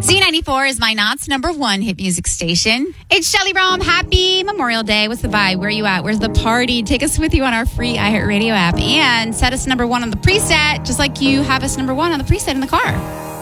Z94 is my Knott's number one hit music station. It's Shelly Rome. Happy Memorial Day. What's the vibe? Where are you at? Where's the party? Take us with you on our free iHeartRadio app and set us number one on the preset, just like you have us number one on the preset in the car.